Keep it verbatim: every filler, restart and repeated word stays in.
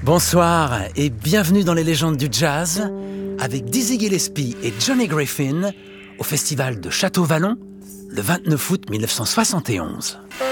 Bonsoir et bienvenue dans les légendes du jazz avec Dizzy Gillespie et Johnny Griffin au festival de Château-Vallon le vingt-neuf août mille neuf cent soixante et onze.